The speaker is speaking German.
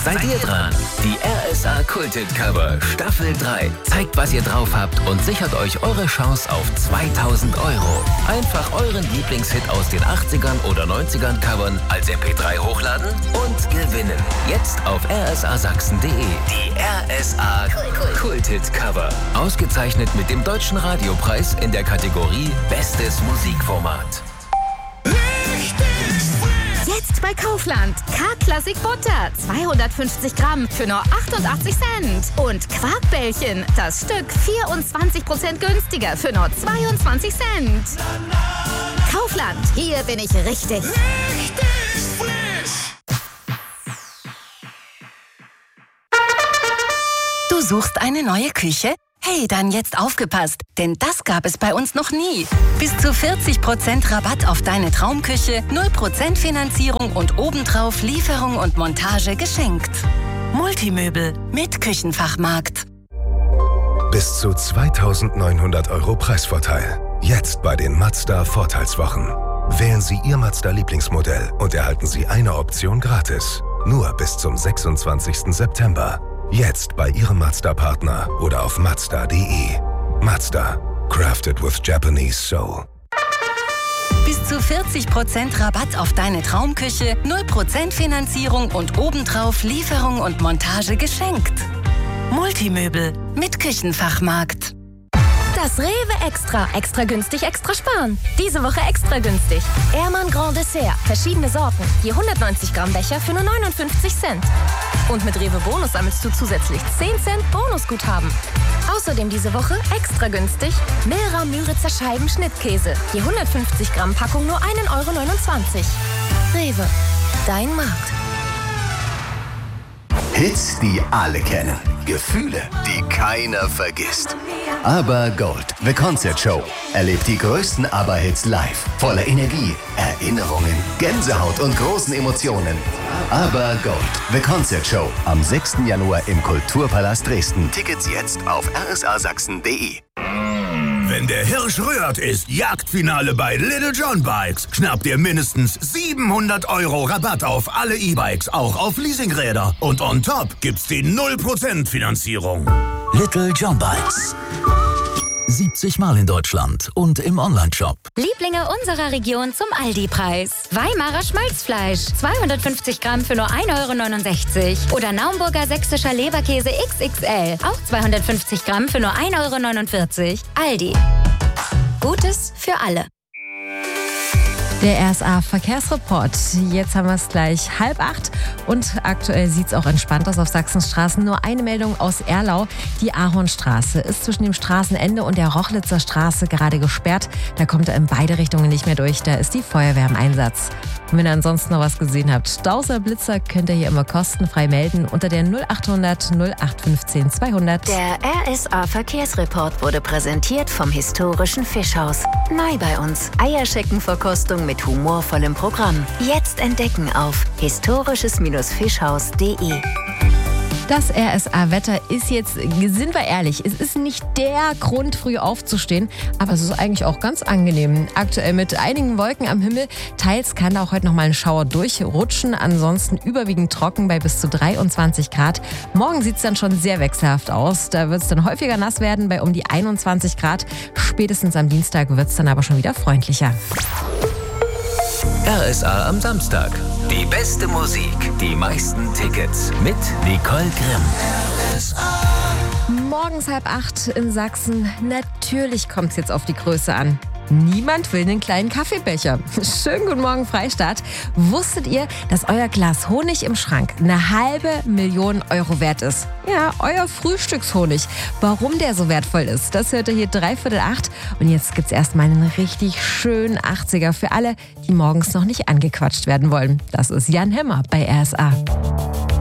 Seid ihr dran? Die RSA Kulthit Cover Staffel 3 zeigt, was ihr drauf habt und sichert euch eure Chance auf 2.000 €. Einfach euren Lieblingshit aus den 80ern oder 90ern covern, als MP3 hochladen und gewinnen. Jetzt auf rsasachsen.de. Die RSA Kulthit Cover. Ausgezeichnet mit dem Deutschen Radiopreis in der Kategorie Bestes Musikformat. Jetzt bei Kaufland. K-Classic Butter. 250 Gramm für nur 88 Cent. Und Quarkbällchen. Das Stück 24% günstiger für nur 22 Cent. Kaufland. Hier bin ich richtig. Du suchst eine neue Küche? Hey, dann jetzt aufgepasst, denn das gab es bei uns noch nie. Bis zu 40% Rabatt auf deine Traumküche, 0% Finanzierung und obendrauf Lieferung und Montage geschenkt. Multimöbel mit Küchenfachmarkt. Bis zu 2.900 € Preisvorteil. Jetzt bei den Mazda Vorteilswochen. Wählen Sie Ihr Mazda-Lieblingsmodell und erhalten Sie eine Option gratis. Nur bis zum 26. September. Jetzt bei Ihrem Mazda-Partner oder auf Mazda.de. Mazda. Crafted with Japanese soul. Bis zu 40% Rabatt auf deine Traumküche, 0% Finanzierung und obendrauf Lieferung und Montage geschenkt. Multimöbel mit Küchenfachmarkt. Das Rewe Extra. Extra günstig, extra sparen. Diese Woche extra günstig. Ehrmann Grand Dessert. Verschiedene Sorten. Je 190 Gramm Becher für nur 59 Cent. Und mit Rewe Bonus sammelst du zusätzlich 10 Cent Bonusguthaben. Außerdem diese Woche extra günstig Milra Müritzer Scheiben Schnittkäse. Je 150 Gramm Packung nur 1,29 €. Rewe. Dein Markt. Hits, die alle kennen. Gefühle, die keiner vergisst. Aber Gold, The Concert Show. Erlebt die größten ABBA-Hits live. Voller Energie, Erinnerungen, Gänsehaut und großen Emotionen. Aber Gold, The Concert Show. Am 6. Januar im Kulturpalast Dresden. Tickets jetzt auf rsasachsen.de. Wenn der Hirsch rührt, ist Jagdfinale bei Little John Bikes. Schnappt ihr mindestens 700 € Rabatt auf alle E-Bikes, auch auf Leasingräder. Und on top gibt's die 0% Finanzierung. Little John Bikes. 70 Mal in Deutschland und im Onlineshop. Lieblinge unserer Region zum Aldi-Preis. Weimarer Schmalzfleisch. 250 Gramm für nur 1,69 €. Oder Naumburger sächsischer Leberkäse XXL. Auch 250 Gramm für nur 1,49 €. Aldi. Gutes für alle. Der RSA-Verkehrsreport. Jetzt haben wir es gleich 7:30 und aktuell sieht es auch entspannt aus auf Sachsens Straßen. Nur eine Meldung aus Erlau. Die Ahornstraße ist zwischen dem Straßenende und der Rochlitzer Straße gerade gesperrt. Da kommt er in beide Richtungen nicht mehr durch. Da ist die Feuerwehr im Einsatz. Und wenn ihr ansonsten noch was gesehen habt, Stauser, Blitzer, könnt ihr hier immer kostenfrei melden unter der 0800 0815 200. Der RSA-Verkehrsreport wurde präsentiert vom Historischen Fischhaus. Neu bei uns. Eierscheckenverkostung mit humorvollem Programm. Jetzt entdecken auf historisches-fischhaus.de. Das RSA-Wetter ist jetzt, sind wir ehrlich, es ist nicht der Grund, früh aufzustehen, aber es ist eigentlich auch ganz angenehm. Aktuell mit einigen Wolken am Himmel, teils kann da auch heute noch mal ein Schauer durchrutschen, ansonsten überwiegend trocken bei bis zu 23 Grad. Morgen sieht es dann schon sehr wechselhaft aus, da wird es dann häufiger nass werden bei um die 21 Grad. Spätestens am Dienstag wird es dann aber schon wieder freundlicher. RSA am Samstag. Die beste Musik, die meisten Tickets mit Nicole Grimm. Morgens 7:30 in Sachsen. Natürlich kommt es jetzt auf die Größe an. Niemand will einen kleinen Kaffeebecher. Schönen guten Morgen, Freistaat. Wusstet ihr, dass euer Glas Honig im Schrank 500.000 € wert ist? Ja, euer Frühstückshonig. Warum der so wertvoll ist, das hört ihr hier 7:45. Und jetzt gibt's erstmal einen richtig schönen 80er für alle, die morgens noch nicht angequatscht werden wollen. Das ist Jan Hemmer bei RSA.